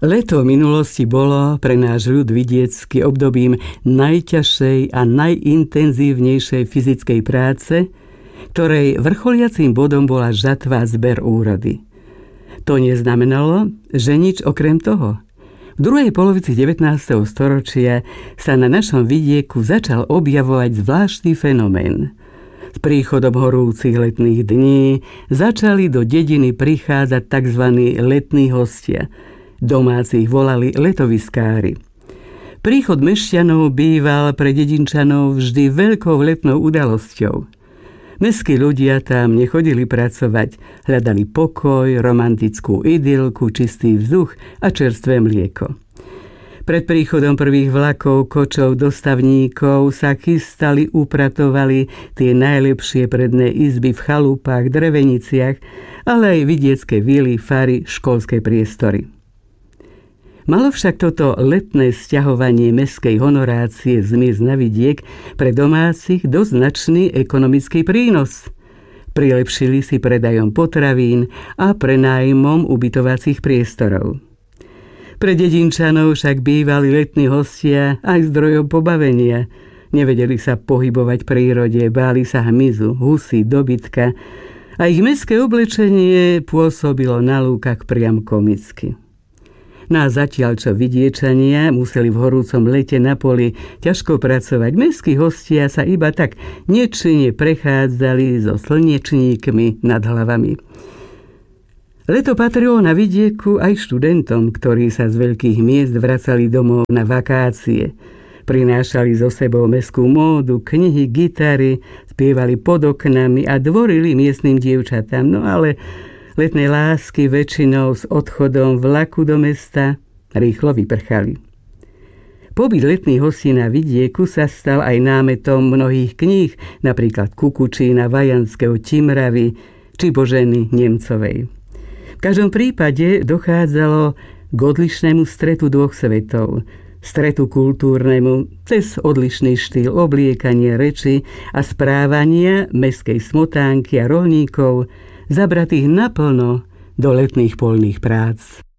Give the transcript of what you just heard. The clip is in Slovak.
Leto v minulosti bolo pre náš ľud vidiecky obdobím najťažšej a najintenzívnejšej fyzickej práce, ktorej vrcholiacím bodom bola žatva a zber úrody. To neznamenalo, že nič okrem toho. V druhej polovici 19. storočia sa na našom vidieku začal objavovať zvláštny fenomén. S príchodom horúcich letných dní začali do dediny prichádzať tzv. Letní hostia. Domácich volali letoviskári. Príchod mešťanov býval pre dedinčanov vždy veľkou letnou udalosťou. Mestskí ľudia tam nechodili pracovať, hľadali pokoj, romantickú idylku, čistý vzduch a čerstvé mlieko. Pred príchodom prvých vlakov, kočov, dostavníkov sa chystali, upratovali tie najlepšie predné izby v chalupách, dreveniciach, ale aj vidiecké vily, fary, školské priestory. Malo však toto letné sťahovanie mestskej honorácie z miest na vidiek pre domácich dosť značný ekonomický prínos. Prilepšili si predajom potravín a prenájmom ubytovacích priestorov. Pre dedinčanov však bývali letní hostia aj zdrojom pobavenia. Nevedeli sa pohybovať v prírode, báli sa hmyzu, husy, dobytka a ich mestské oblečenie pôsobilo na lúkach priam komicky. No a zatiaľ, čo vidiečania museli v horúcom lete na poli ťažko pracovať, mestskí hostia sa iba tak nečinne prechádzali so slnečníkmi nad hlavami. Leto patrilo na vidieku aj študentom, ktorí sa z veľkých miest vracali domov na vakácie. Prinášali so sebou mestskú módu, knihy, gitary, spievali pod oknami a dvorili miestnym dievčatám. No ale letné lásky väčšinou s odchodom vlaku do mesta rýchlo vyprchali. Pobyt letných hostí na vidieku sa stal aj námetom mnohých kníh, napríklad Kukučína, Vajanského, Timravy či Boženy Nemcovej. V každom prípade dochádzalo k odlišnému stretu dvoch svetov. Stretu kultúrnemu cez odlišný štýl obliekania, reči a správania mestskej smotánky a roľníkov, zabratých naplno do letných poľných prác.